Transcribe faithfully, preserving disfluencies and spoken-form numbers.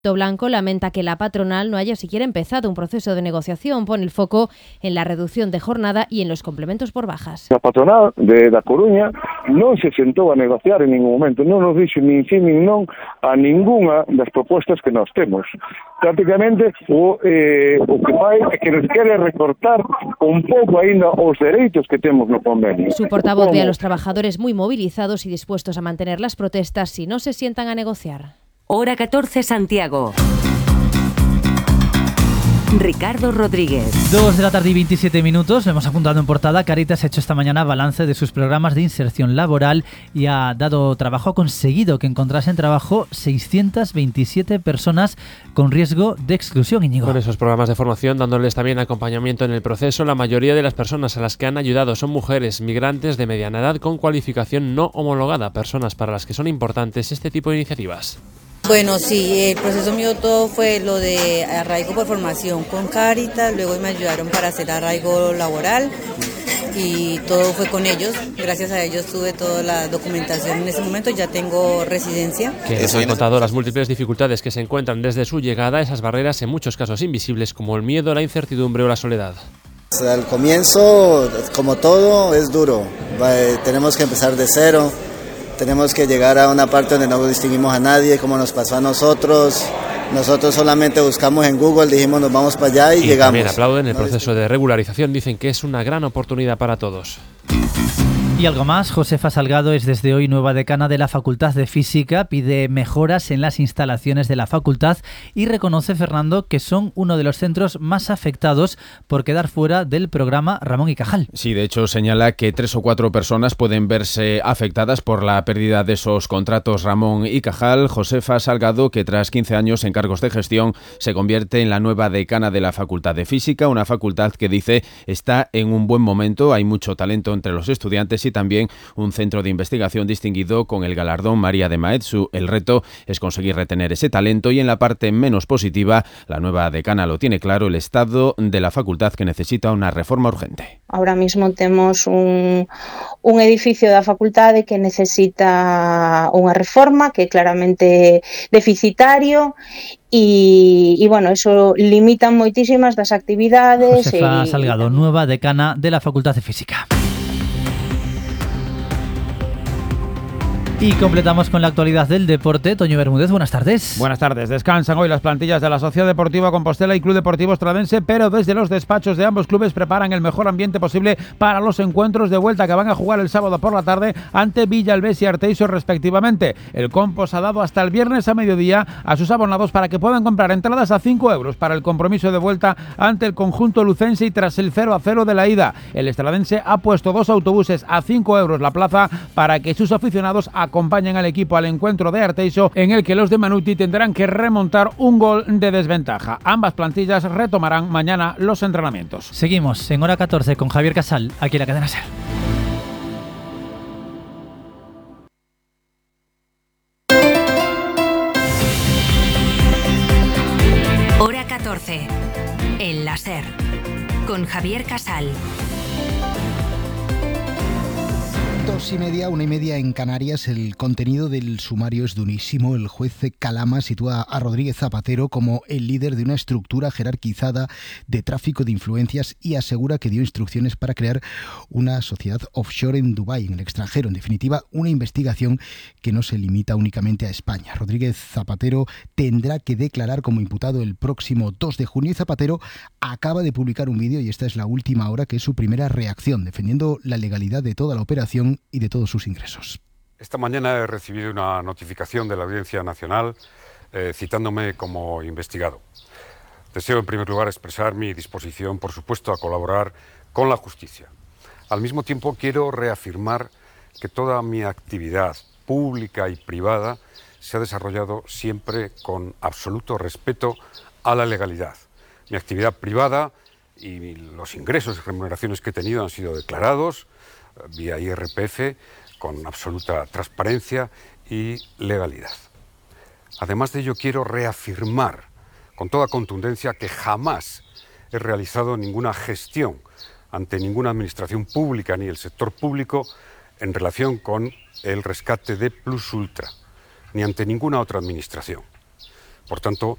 Blanco lamenta que la patronal no haya siquiera empezado un proceso de negociación. Pone el foco en la reducción de jornada y en los complementos por bajas. La patronal de da Coruña non se sentou a negociar en ningún momento, non nos dixo nin sí nin non a ningunha das propostas que nós temos. Prácticamente o, eh, o que fai é que nos quere recortar un pouco aínda os dereitos que temos no convenio. Su portavoz ve a los trabajadores muy movilizados y dispuestos a mantener las protestas si no se sientan a negociar. Hora catorce, Santiago. Ricardo Rodríguez. Dos de la tarde y veintisiete minutos. Lo hemos apuntado en portada. Cáritas ha hecho esta mañana balance de sus programas de inserción laboral y ha dado trabajo, ha conseguido que encontrasen trabajo seiscientas veintisiete personas con riesgo de exclusión, Íñigo. Con esos programas de formación, dándoles también acompañamiento en el proceso, la mayoría de las personas a las que han ayudado son mujeres migrantes de mediana edad con cualificación no homologada, personas para las que son importantes este tipo de iniciativas. Bueno, sí, el proceso mío todo fue lo de arraigo por formación con Cáritas, luego me ayudaron para hacer arraigo laboral y todo fue con ellos. Gracias a ellos tuve toda la documentación en ese momento, ya tengo residencia. Que nos han contado las múltiples dificultades que se encuentran desde su llegada, esas barreras en muchos casos invisibles como el miedo, la incertidumbre o la soledad. Al comienzo, como todo, es duro. Tenemos que empezar de cero. Tenemos que llegar a una parte donde no distinguimos a nadie, como nos pasó a nosotros. Nosotros solamente buscamos en Google, dijimos nos vamos para allá y, y llegamos. También aplauden el proceso de regularización, dicen que es una gran oportunidad para todos. Y algo más, Josefa Salgado es desde hoy nueva decana de la Facultad de Física, pide mejoras en las instalaciones de la facultad y reconoce, Fernando, que son uno de los centros más afectados por quedar fuera del programa Ramón y Cajal. Sí, de hecho señala que tres o cuatro personas pueden verse afectadas por la pérdida de esos contratos Ramón y Cajal. Josefa Salgado, que tras quince años en cargos de gestión se convierte en la nueva decana de la Facultad de Física, una facultad que dice está en un buen momento, hay mucho talento entre los estudiantes y también un centro de investigación distinguido con el galardón María de Maeztu. El reto es conseguir retener ese talento y en la parte menos positiva, la nueva decana lo tiene claro, el estado de la facultad que necesita una reforma urgente. Ahora mismo temos un, un edificio da facultade que necesita unha reforma, que é claramente deficitario y, y bueno, eso limita moitísimas das actividades. Josefa y, Salgado, nueva decana de la Facultad de Física. Y completamos con la actualidad del deporte. Toño Bermúdez, buenas tardes. Buenas tardes. Descansan hoy las plantillas de la Sociedad Deportiva Compostela y Club Deportivo Estradense, pero desde los despachos de ambos clubes preparan el mejor ambiente posible para los encuentros de vuelta que van a jugar el sábado por la tarde ante Villalbés y Arteixo respectivamente. El Compos ha dado hasta el viernes a mediodía a sus abonados para que puedan comprar entradas a cinco euros para el compromiso de vuelta ante el conjunto lucense y tras el cero a cero de la ida. El Estradense ha puesto dos autobuses a cinco euros la plaza para que sus aficionados acompañen al equipo al encuentro de Arteixo, en el que los de Manuti tendrán que remontar un gol de desventaja. Ambas plantillas retomarán mañana los entrenamientos. Seguimos en Hora catorce con Javier Casal, aquí en la cadena SER. Hora catorce, en la SER, con Javier Casal. Dos y media, una y media en Canarias. El contenido del sumario es durísimo. El juez Calama sitúa a Rodríguez Zapatero como el líder de una estructura jerarquizada de tráfico de influencias y asegura que dio instrucciones para crear una sociedad offshore en Dubái, en el extranjero. En definitiva, una investigación que no se limita únicamente a España. Rodríguez Zapatero tendrá que declarar como imputado el próximo dos de junio y Zapatero acaba de publicar un vídeo, y esta es la última hora, que es su primera reacción, defendiendo la legalidad de toda la operación y de todos sus ingresos. Esta mañana he recibido una notificación de la Audiencia Nacional eh, citándome como investigado. Deseo en primer lugar expresar mi disposición, por supuesto, a colaborar con la justicia. Al mismo tiempo quiero reafirmar que toda mi actividad pública y privada se ha desarrollado siempre con absoluto respeto a la legalidad. Mi actividad privada y los ingresos y remuneraciones que he tenido han sido declarados vía I R P F con absoluta transparencia y legalidad. Además de ello, quiero reafirmar con toda contundencia que jamás he realizado ninguna gestión ante ninguna administración pública ni el sector público en relación con el rescate de Plus Ultra, ni ante ninguna otra administración. Por tanto,